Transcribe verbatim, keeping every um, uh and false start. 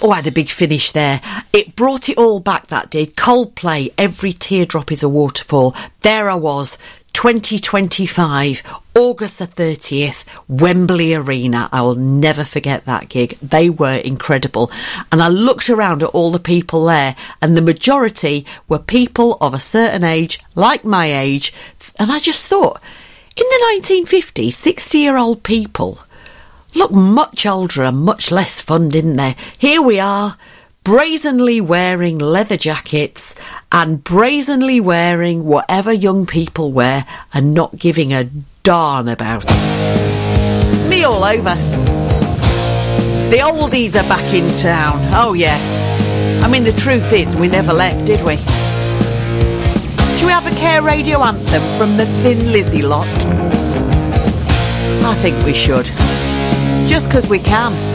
Oh, I had a big finish there. It brought it all back, that did. Coldplay, Every Teardrop is a Waterfall. There I was, twenty twenty-five, August the thirtieth, Wembley Arena. I will never forget that gig. They were incredible. And I looked around at all the people there, and the majority were people of a certain age, like my age. And I just thought, in the nineteen fifties, sixty-year-old people look much older and much less fun, didn't they? Here we are, brazenly wearing leather jackets and brazenly wearing whatever young people wear and not giving a darn about it. It's me all over. The oldies are back in town. Oh, yeah. I mean, the truth is, we never left, did we? Should we have a Care Radio anthem from the Thin Lizzy lot? I think we should. Just 'cause we can.